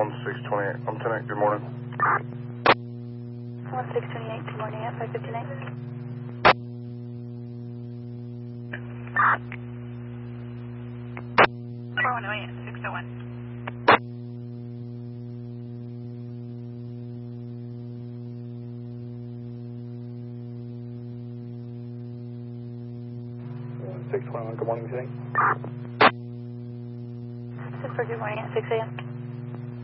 I'm 628. I'm 10-8. Good morning. 628. Good morning at 559. 4108 601. Good morning today. Good morning at 6 a.m.